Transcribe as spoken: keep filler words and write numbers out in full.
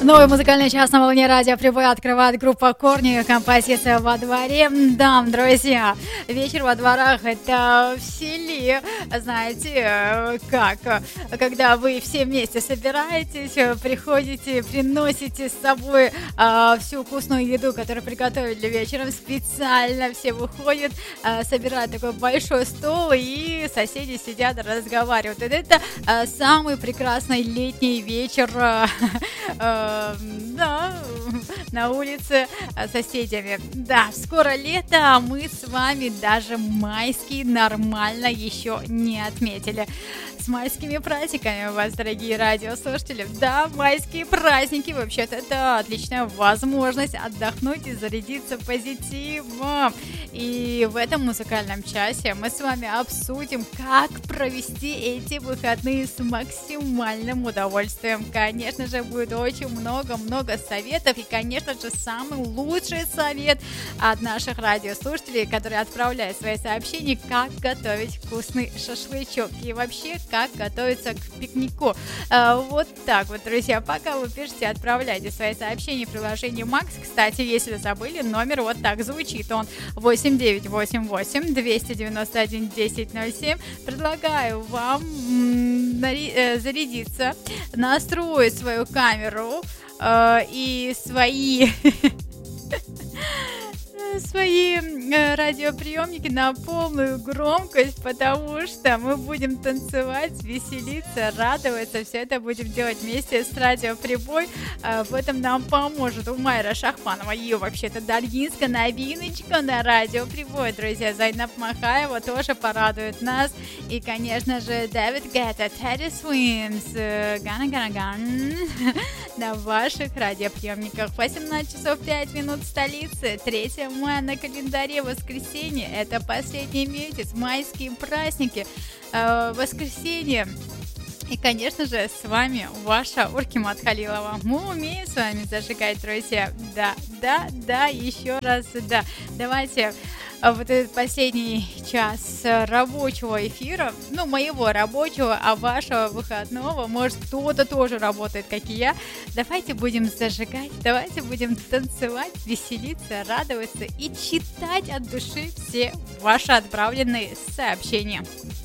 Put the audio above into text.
Новый музыкальный час на волне радио Прибой открывает группа Корни, композиция «Во дворе». Да, друзья, вечер во дворах — это в селе, знаете, как, когда вы все вместе собираетесь, приходите, приносите с собой а, всю вкусную еду, которую приготовили вечером специально, все выходят, а, собирают такой большой стол, и соседи сидят, разговаривают. И это а, самый прекрасный летний вечер, а, а, да, на улице с соседями. Да, скоро лето, а мы с вами даже майские нормально еще не отметили. С майскими праздниками вас, дорогие радиослушатели. Да, майские праздники, вообще-то это отличная возможность отдохнуть и зарядиться позитивом. И в этом музыкальном часе мы с вами обсудим, как провести эти выходные с максимальным удовольствием. Конечно же, будет очень много-много советов. И, конечно же, самый лучший совет от наших радиослушателей, которые отправляют свои сообщения, как готовить вкусный шашлычок. И вообще, как готовиться к пикнику. А, вот так вот, друзья. Пока вы пишете, отправляйте свои сообщения в приложении Макс. Кстати, если забыли, номер вот так звучит. Он восемь девять восемь восемь двести девяносто один десять ноль семь. Предлагаю вам м- нари- э, зарядиться, настроить свою камеру э, и свои... свои э, радиоприемники на полную громкость, потому что мы будем танцевать, веселиться, радоваться. Все это будем делать вместе с Радио Прибой. Э, в этом нам поможет Умайра Шахманова. Ее вообще-то даргинская новиночка на Радио Прибой, друзья. Зайнаб Махаева тоже порадует нас. И, конечно же, Дэвид Гетта, Teddy Swims, Гана Гана Ган на ваших радиоприемниках. восемнадцать часов пять минут в столице, третьего мая на календаре, воскресенье. Это последний месяц, майские праздники, э, воскресенье. И, конечно же, с вами ваша Уркимат Халилова. Мы умеем с вами зажигать, друзья. Да, да, да, еще раз да. Давайте вот этот последний час рабочего эфира, ну, моего рабочего, а вашего выходного, может, кто-то тоже работает, как и я. Давайте будем зажигать, давайте будем танцевать, веселиться, радоваться и читать от души все ваши отправленные сообщения.